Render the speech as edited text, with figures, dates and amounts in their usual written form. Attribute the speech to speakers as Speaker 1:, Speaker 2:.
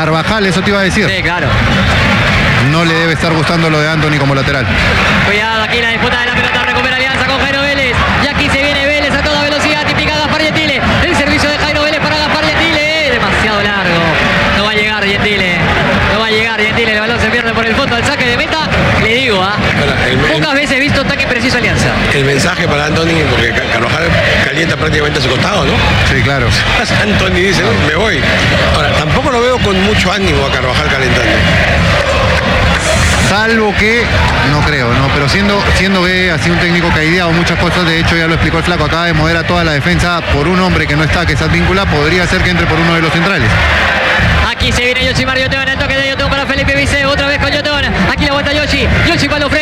Speaker 1: Carvajal, eso te iba a decir.
Speaker 2: Sí, claro.
Speaker 1: No le debe estar gustando lo de Anthony como lateral.
Speaker 2: Cuidado aquí la disputa de la pelota, recupera Alianza con Jairo Vélez. Y aquí se viene Vélez a toda velocidad, típica Gaspar Gentile. El servicio de Jairo Vélez para Gaspar Gentile. Demasiado largo. No va a llegar Gentile. No va a llegar Gentile. El balón se pierde por el fondo al saque de meta. Le digo, pocas veces he visto ataque preciso Alianza.
Speaker 3: El mensaje para Anthony, porque Carvajal calienta prácticamente a su costado, ¿no?
Speaker 1: Sí, claro.
Speaker 3: Anthony dice, me voy. Ahora, tampoco lo veo con mucho ánimo a Carvajal calentando.
Speaker 1: Salvo que, no creo, no, pero siendo que ha sido un técnico que ha ideado muchas cosas, de hecho ya lo explicó el Flaco, acaba de mover a toda la defensa por un hombre que no está, que es Advíncula, podría ser que entre por uno de los centrales.
Speaker 2: Aquí se viene Yoshimar Yotón, el toque de Yotón para Felipe Viceo, otra vez con Yotón. Aquí la vuelta Yoshi, Yoshi cuando frena.